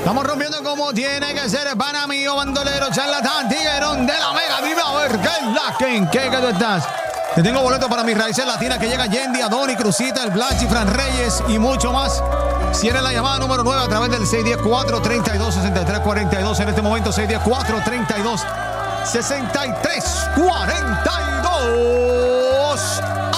Estamos rompiendo como tiene que ser, pana mío, bandolero, charlatán, tiguerón de la mega diva. A ver, ¿qué es la que? ¿En qué tú estás? Te tengo boletos para mis raíces latinas que llega Yendi, Adoni, Crucita, El Blachi, Fran Reyes y mucho más. Cierre la llamada número 9 a través del 610-432-6342. En este momento, 610-432-6342.